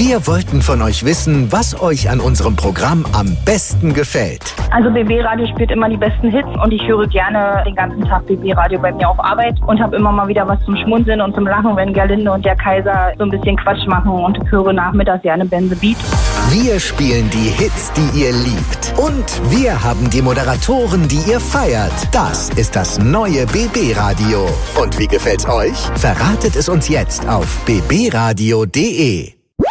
Wir wollten von euch wissen, was euch an unserem Programm am besten gefällt. Also BB Radio spielt immer die besten Hits und ich höre gerne den ganzen Tag BB Radio bei mir auf Arbeit und habe immer mal wieder was zum Schmunzeln und zum Lachen, wenn Gerlinde und der Kaiser so ein bisschen Quatsch machen, und höre nachmittags gerne Ben the Beat. Wir spielen die Hits, die ihr liebt. Und wir haben die Moderatoren, die ihr feiert. Das ist das neue BB Radio. Und wie gefällt's euch? Verratet es uns jetzt auf bbradio.de.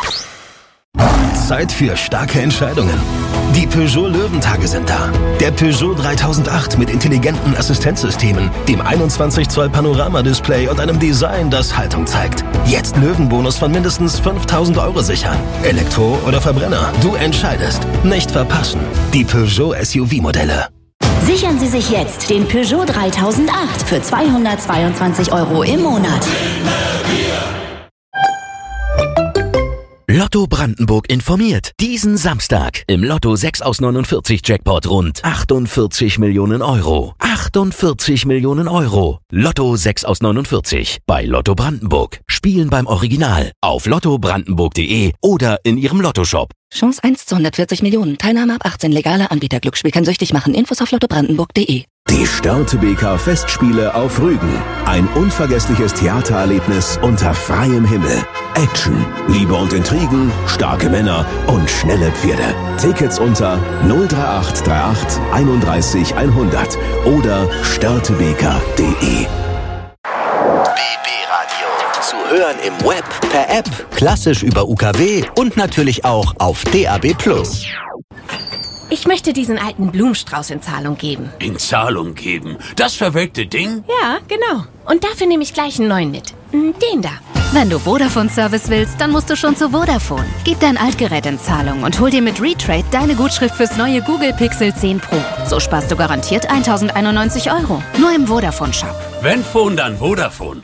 Zeit für starke Entscheidungen. Die Peugeot Löwentage sind da. Der Peugeot 3008 mit intelligenten Assistenzsystemen, dem 21 Zoll Panoramadisplay und einem Design, das Haltung zeigt. Jetzt Löwenbonus von mindestens 5.000 € sichern. Elektro oder Verbrenner, du entscheidest. Nicht verpassen. Die Peugeot SUV-Modelle. Sichern Sie sich jetzt den Peugeot 3008 für 222 € im Monat. Lotto Brandenburg informiert. Diesen Samstag im Lotto 6 aus 49 Jackpot rund 48 Millionen €. 48 Millionen €. Lotto 6 aus 49 bei Lotto Brandenburg. Spielen beim Original auf lottobrandenburg.de oder in Ihrem Lottoshop. Chance 1 zu 140 Millionen. Teilnahme ab 18. Legaler Anbieter. Glücksspiel kann süchtig machen. Infos auf lottobrandenburg.de. Die Störtebeker Festspiele auf Rügen. Ein unvergessliches Theatererlebnis unter freiem Himmel. Action, Liebe und Intrigen, starke Männer und schnelle Pferde. Tickets unter 03838 31 100 oder störtebeker.de. BB Radio. Zu hören im Web, per App, klassisch über UKW und natürlich auch auf DAB+. Ich möchte diesen alten Blumenstrauß in Zahlung geben. In Zahlung geben? Das verwelkte Ding? Ja, genau. Und dafür nehme ich gleich einen neuen mit. Den da. Wenn du Vodafone-Service willst, dann musst du schon zu Vodafone. Gib dein Altgerät in Zahlung und hol dir mit Retrade deine Gutschrift fürs neue Google Pixel 10 Pro. So sparst du garantiert 1.091 €. Nur im Vodafone-Shop. Wenn Phone, dann Vodafone.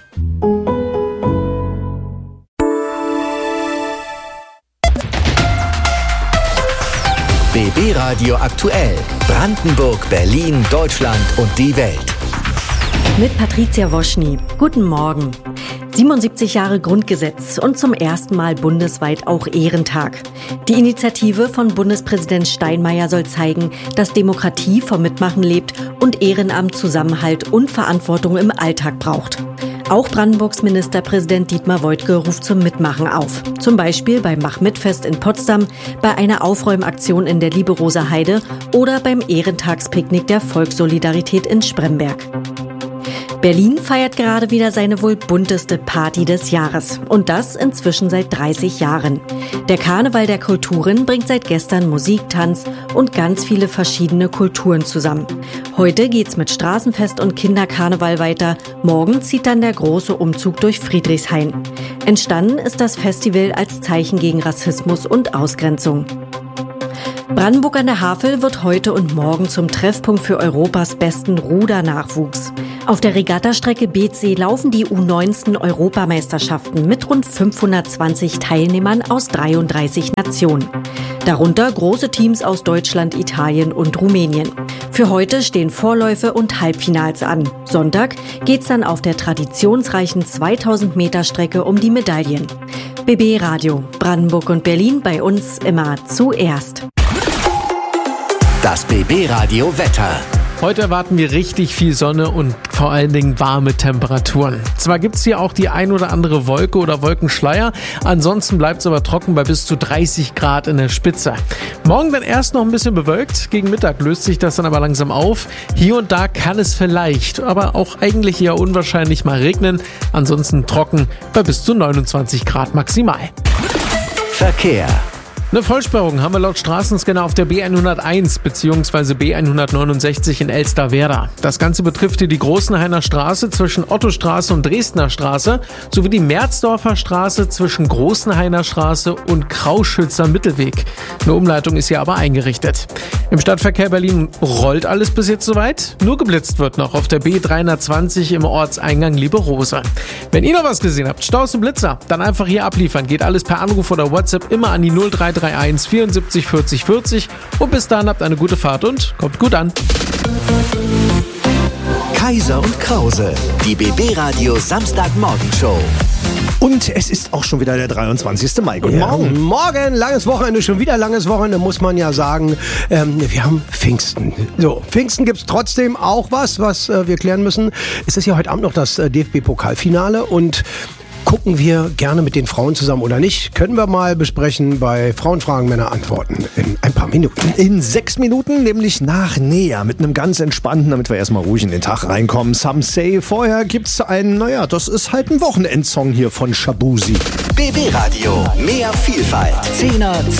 BB Radio aktuell. Brandenburg, Berlin, Deutschland und die Welt. Mit Patricia Woschny. Guten Morgen. 77 Jahre Grundgesetz und zum ersten Mal bundesweit auch Ehrentag. Die Initiative von Bundespräsident Steinmeier soll zeigen, dass Demokratie vom Mitmachen lebt und Ehrenamt Zusammenhalt und Verantwortung im Alltag braucht. Auch Brandenburgs Ministerpräsident Dietmar Woidke ruft zum Mitmachen auf. Zum Beispiel beim Mach-Mit-Fest in Potsdam, bei einer Aufräumaktion in der Liebe-Rosa-Heide oder beim Ehrentagspicknick der Volkssolidarität in Spremberg. Berlin feiert gerade wieder seine wohl bunteste Party des Jahres. Und das inzwischen seit 30 Jahren. Der Karneval der Kulturen bringt seit gestern Musik, Tanz und ganz viele verschiedene Kulturen zusammen. Heute geht's mit Straßenfest und Kinderkarneval weiter. Morgen zieht dann der große Umzug durch Friedrichshain. Entstanden ist das Festival als Zeichen gegen Rassismus und Ausgrenzung. Brandenburg an der Havel wird heute und morgen zum Treffpunkt für Europas besten Rudernachwuchs. Auf der Regattastrecke Beetzsee laufen die U19-Europameisterschaften mit rund 520 Teilnehmern aus 33 Nationen. Darunter große Teams aus Deutschland, Italien und Rumänien. Für heute stehen Vorläufe und Halbfinals an. Sonntag geht's dann auf der traditionsreichen 2000-Meter-Strecke um die Medaillen. BB Radio, Brandenburg und Berlin, bei uns immer zuerst. Das BB Radio Wetter. Heute erwarten wir richtig viel Sonne und vor allen Dingen warme Temperaturen. Zwar gibt's hier auch die ein oder andere Wolke oder Wolkenschleier, ansonsten bleibt's aber trocken bei bis zu 30 Grad in der Spitze. Morgen dann erst noch ein bisschen bewölkt, gegen Mittag löst sich das dann aber langsam auf. Hier und da kann es vielleicht, aber auch eigentlich eher unwahrscheinlich mal regnen, ansonsten trocken bei bis zu 29 Grad maximal. Verkehr. Eine Vollsperrung haben wir laut Straßenscanner auf der B101 bzw. B169 in Elsterwerda. Das Ganze betrifft hier die Großenhainer Straße zwischen Ottostraße und Dresdner Straße sowie die Merzdorfer Straße zwischen Großenhainer Straße und Krauschützer Mittelweg. Eine Umleitung ist hier aber eingerichtet. Im Stadtverkehr Berlin rollt alles bis jetzt soweit. Nur geblitzt wird noch auf der B320 im Ortseingang Liebe-Rose. Wenn ihr noch was gesehen habt, Staus und Blitzer, dann einfach hier abliefern. Geht alles per Anruf oder WhatsApp immer an die 0331 74 40 40 und bis dahin habt eine gute Fahrt und kommt gut an. Kaiser und Krause, die BB Radio Samstagmorgenshow. Und es ist auch schon wieder der 23. Mai. Guten Morgen. Morgen, langes Wochenende, schon wieder langes Wochenende, muss man ja sagen. Wir haben Pfingsten. So, Pfingsten gibt es trotzdem auch was wir klären müssen. Es ist ja heute Abend noch das DFB-Pokalfinale und gucken wir gerne mit den Frauen zusammen oder nicht? Können wir mal besprechen bei Frauenfragen, Männer antworten in ein paar Minuten. In 6 Minuten, nämlich nach Nea, mit einem ganz entspannten, damit wir erstmal ruhig in den Tag reinkommen. Some Say. Vorher gibt's einen, das ist halt ein Wochenendsong hier von Shabuzi. BB Radio, mehr Vielfalt. 10er,